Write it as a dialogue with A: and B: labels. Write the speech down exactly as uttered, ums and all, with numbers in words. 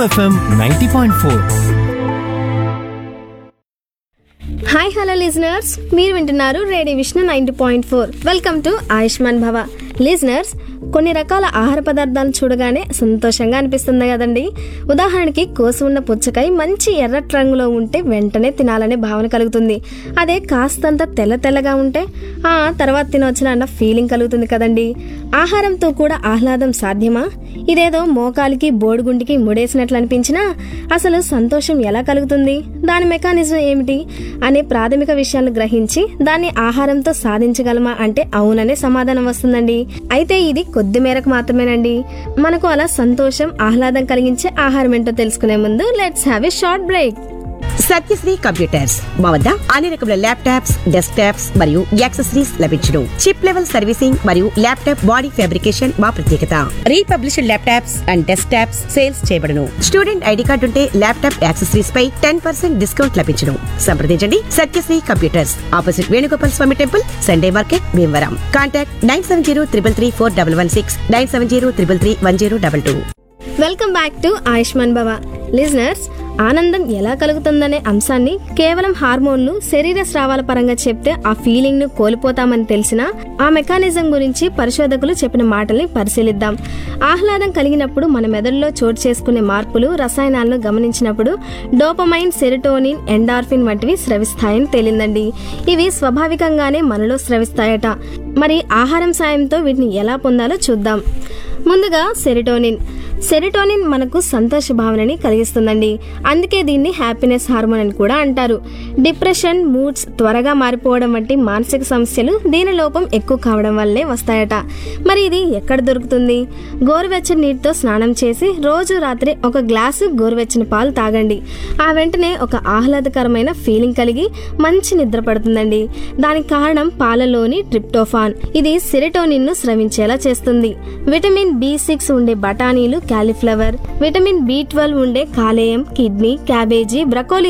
A: FM ninety point four.
B: Hi hello listeners, మీరు వింటున్నారు radio Vishnu ninety point four. Welcome to Ayushman భవ. Listeners, కొన్ని రకాల ఆహార పదార్థాలు చూడగానే సంతోషంగా అనిపిస్తుంది కదండి. ఉదాహరణకి కోసి ఉన్న పుచ్చకాయ మంచి ఎర్రటి రంగులో ఉంటే వెంటనే తినాలనే భావన కలుగుతుంది. అదే కాస్తంత తెల్ల తెల్లగా ఉంటే ఆ తర్వాత తినవచ్చున అన్న ఫీలింగ్ కలుగుతుంది కదండి. ఆహారంతో కూడా ఆహ్లాదం సాధ్యమా? ఇదేదో మోకాలికి బోడిగుండికి ముడేసినట్లు అనిపించినా అసలు సంతోషం ఎలా కలుగుతుంది, దాని మెకానిజం ఏమిటి అనే ప్రాథమిక విషయాలను గ్రహించి దాన్ని ఆహారంతో సాధించగలమా అంటే అవుననే సమాధానం వస్తుందండి. అయితే ఇది కొద్ది మేరకు మాత్రమేనండి. మనకు అలా సంతోషం ఆహ్లాదం కలిగించే ఆహారం ఏంటో తెలుసుకునే ముందు let's have a short break.
C: Satyasri computers మా వద్ద అన్ని రకముల ల్యాప్టాప్స్, డెస్క్ టాప్స్ మరియు యాక్సెసరీస్ లభించును. చిప్ లెవెల్ సర్వీసింగ్ మరియు ల్యాప్టాప్ బాడీ ఫ్యాబ్రికేషన్ మా ప్రత్యేకత. Republished laptops and desk tops sales చేయబడును. స్టూడెంట్ ఐడి కార్డు ఉంటే ల్యాప్టాప్ యాక్సెసరీస్ పై టెన్ పర్సెంట్ డిస్కౌంట్ లభించును. సంప్రదించండి Satyasri computers, opposite Venugopal Swamy temple, Sunday market, Bhimavaram. Contact nine seven zero triple three four double one six, nine seven zero triple three one zero double two.
B: Welcome back to Ayushman భవ. Listeners, ఆనందం ఎలా కలుగుతుందనే అంశాన్ని కేవలం హార్మోన్లు, శరీర స్రావాల పరంగా చెప్తే ఆ ఫీలింగ్ ను కోల్పోతామని తెలిసినా ఆ మెకానిజం గురించి పరిశోధకులు చెప్పిన మాటల్ని పరిశీలిద్దాం. ఆహ్లాదం కలిగినప్పుడు మన మెదడులో చోటు చేసుకునే మార్పులు, రసాయనాలను గమనించినప్పుడు డోపమైన్, సెరోటోనిన్, ఎండార్ఫిన్ వంటివి స్రవిస్తాయని తేలిందండి. ఇవి స్వాభావికంగానే మనలో స్రవిస్తాయట. మరి ఆహారం సాయంతో వీటిని ఎలా పొందాలో చూద్దాం. ముందుగా సెరోటోనిన్. సెరోటోనిన్ మనకు సంతోష భావనని కలిగిస్తుందండి. అందుకే దీన్ని హ్యాపీనెస్ హార్మోన్ అని కూడా అంటారు. డిప్రెషన్, మూడ్స్ త్వరగా మారిపోవడం వంటి మానసిక సమస్యలు దీని లోపం ఎక్కువ కావడం వల్లే వస్తాయట. మరి ఇది ఎక్కడ దొరుకుతుంది? గోరువెచ్చని నీటితో స్నానం చేసి రోజు రాత్రి ఒక గ్లాసు గోరువెచ్చని పాలు తాగండి. ఆ వెంటనే ఒక ఆహ్లాదకరమైన ఫీలింగ్ కలిగి మంచి నిద్ర పడుతుందండి. దానికి కారణం పాలలోని ట్రిప్టోఫాన్. ఇది సెరోటోనిన్ ను స్రవించేలా చేస్తుంది. విటమిన్ బి సిక్స్ ఉండే బఠానీలు, కాలీఫ్లవర్, విటమిన్ బి ట్వెల్వ్ ఉండే కాలేయం, కిడ్నీ, క్యాబేజీ, బ్రకోలీ